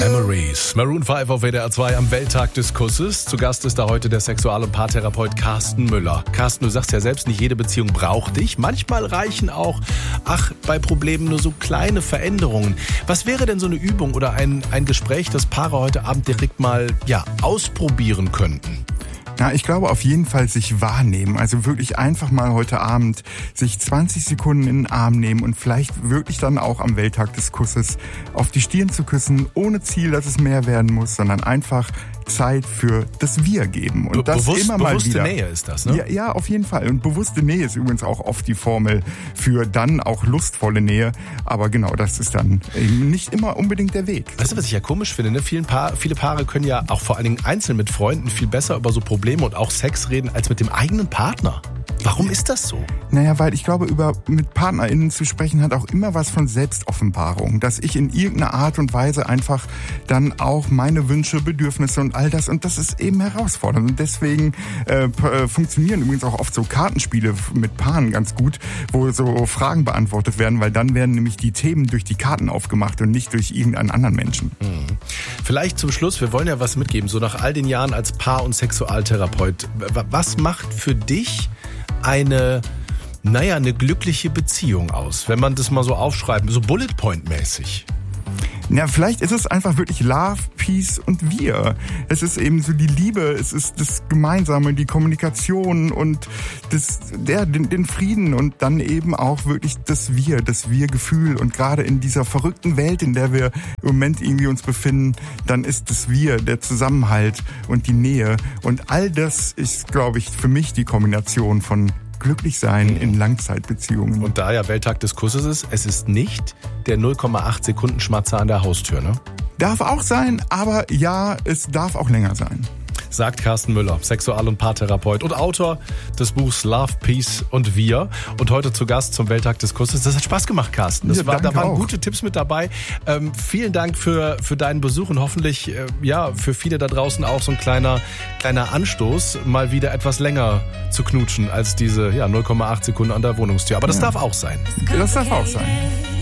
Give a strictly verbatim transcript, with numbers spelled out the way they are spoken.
Emery's Maroon fünf auf W D R zwei am Welttag des Kusses. Zu Gast ist da heute der Sexual- und Paartherapeut Carsten Müller. Carsten, du sagst ja selbst, nicht jede Beziehung braucht dich. Manchmal reichen auch, ach, bei Problemen nur so kleine Veränderungen. Was wäre denn so eine Übung oder ein, ein Gespräch, das Paare heute Abend direkt mal ja, ausprobieren könnten? Na, ich glaube auf jeden Fall sich wahrnehmen. Also wirklich einfach mal heute Abend sich zwanzig Sekunden in den Arm nehmen und vielleicht wirklich dann auch am Welttag des Kusses auf die Stirn zu küssen, ohne Ziel, dass es mehr werden muss, sondern einfach Zeit für das Wir geben. Und Be- das bewusst, immer mal bewusste wieder. Nähe ist das, ne? Ja, ja, auf jeden Fall. Und bewusste Nähe ist übrigens auch oft die Formel für dann auch lustvolle Nähe. Aber genau, das ist dann eben nicht immer unbedingt der Weg. Weißt du, was ich ja komisch finde? Ne? Vielen Paar, viele Paare können ja auch vor allen Dingen einzeln mit Freunden viel besser über so Probleme und auch Sex reden als mit dem eigenen Partner. Warum ist das so? Naja, weil ich glaube, über mit PartnerInnen zu sprechen hat auch immer was von Selbstoffenbarung. Dass ich in irgendeiner Art und Weise einfach dann auch meine Wünsche, Bedürfnisse und all das, und das ist eben herausfordernd. Und deswegen äh, p- funktionieren übrigens auch oft so Kartenspiele mit Paaren ganz gut, wo so Fragen beantwortet werden, weil dann werden nämlich die Themen durch die Karten aufgemacht und nicht durch irgendeinen anderen Menschen. Mhm. Vielleicht zum Schluss, wir wollen ja was mitgeben, so nach all den Jahren als Paar- und Sexualtherapeut. Was macht für dich eine, naja, eine glückliche Beziehung aus, wenn man das mal so aufschreibt, so Bullet-Point-mäßig? Ja, vielleicht ist es einfach wirklich Love, Peace und Wir. Es ist eben so die Liebe, es ist das Gemeinsame, die Kommunikation und das, der, den, den Frieden und dann eben auch wirklich das Wir, das Wir-Gefühl. Und gerade in dieser verrückten Welt, in der wir im Moment irgendwie uns befinden, dann ist das Wir, der Zusammenhalt und die Nähe. Und all das ist, glaube ich, für mich die Kombination von glücklich sein in Langzeitbeziehungen. Und da ja Welttag des Kusses ist, es ist nicht der null Komma acht Sekunden Schmatzer an der Haustür, ne? Darf auch sein, aber ja, es darf auch länger sein. Sagt Carsten Müller, Sexual- und Paartherapeut und Autor des Buchs Love, Peace und Wir. Und heute zu Gast zum Welttag des Kusses. Das hat Spaß gemacht, Carsten. Das Ja, war, da waren auch. gute Tipps mit dabei. Ähm, vielen Dank für, für deinen Besuch und hoffentlich äh, ja für viele da draußen auch so ein kleiner, kleiner Anstoß, mal wieder etwas länger zu knutschen als diese ja, null Komma acht Sekunden an der Wohnungstür. Aber das Ja. darf auch sein. Das darf auch sein.